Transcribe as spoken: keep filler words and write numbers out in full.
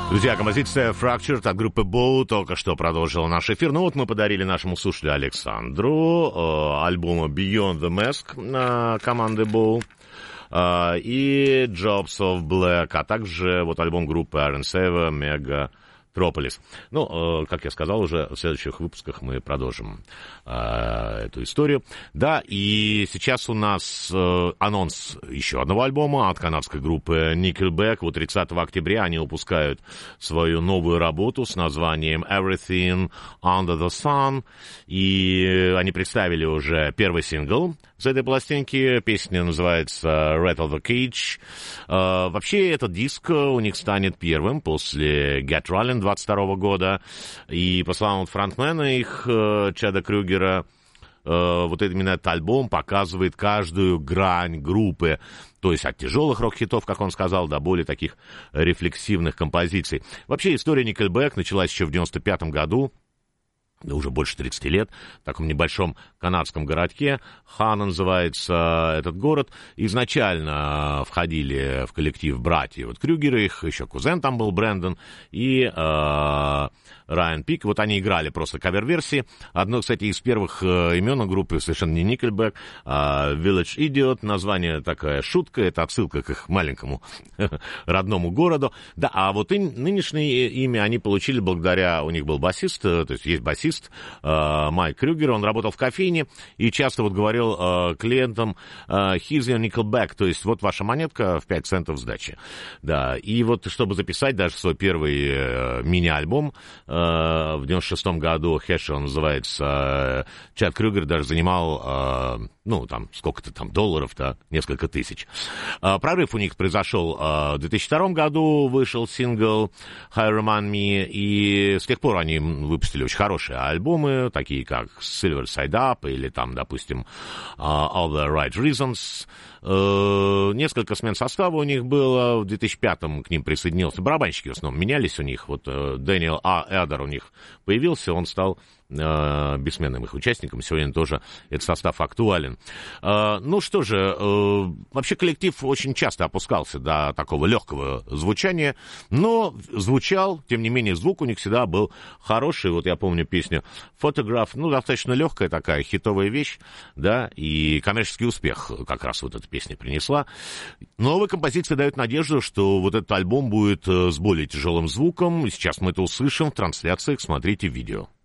Друзья, композиция Fractured от группы Bow только что продолжила наш эфир. Ну вот мы подарили нашему слушателю Александру э, альбом Beyond the Mask э, команды Bow э, и Jobs of Black, а также вот альбом группы Iron Saver Mega Metropolis. Ну, э, как я сказал уже, в следующих выпусках мы продолжим э, эту историю. Да, и сейчас у нас э, анонс еще одного альбома от канадской группы Nickelback. Вот тридцатого октября они выпускают свою новую работу с названием Everything Under the Sun. И они представили уже первый сингл с этой пластинки. Песня называется Rattle the Cage. Э, вообще, этот диск у них станет первым после Get Rollin' двадцать второго года, и по словам фронтмена их, Чада Крюгера, вот именно этот альбом показывает каждую грань группы, то есть от тяжелых рок-хитов, как он сказал, до более таких рефлексивных композиций. Вообще история Nickelback началась еще в девяносто пятом году, да уже больше тридцати лет, в таком небольшом канадском городке. Ха называется этот город. Изначально входили в коллектив братья вот Крюгеры, их еще кузен там был, Брэндон, и э, Райан Пик. Вот они играли просто кавер-версии. Одно, кстати, из первых э, имен группы совершенно не Nickelback, а Village Idiot. Название такая шутка, это отсылка к их маленькому родному городу. Да, а вот и, нынешнее имя они получили благодаря, у них был басист, то есть есть басист, Майк Крюгер, он работал в кофейне и часто вот говорил э, клиентам э, «Here's your Nickelback», то есть вот ваша монетка в пять центов сдачи. Да, и вот чтобы записать даже свой первый э, мини-альбом э, в девяносто шестом году, «Хэш» он называется, э, Чад Крюгер даже занимал, э, ну, там, сколько-то там долларов-то, несколько тысяч. Э, прорыв у них произошел э, в две тысячи втором году, вышел сингл «Hi Remind Me», и с тех пор они выпустили очень хорошие альбомы, такие как Silver Side Up или там, допустим, uh, All the Right Reasons. Uh, несколько смен состава у них было. В две тысячи пятом к ним присоединился. Барабанщики в основном менялись у них. Вот uh, Дэниел А. Эдер у них появился, он стал uh, бессменным их участником. Сегодня тоже этот состав актуален. Uh, ну что же, uh, вообще коллектив очень часто опускался до такого легкого звучания, но звучал, тем не менее, звук у них всегда был хороший. Вот я помню песню «Photograph», ну, достаточно легкая такая хитовая вещь, да, и коммерческий успех как раз вот эта песня принесла. Новая композиция дает надежду, что вот этот альбом будет с более тяжелым звуком. Сейчас мы это услышим в трансляциях, смотрите видео.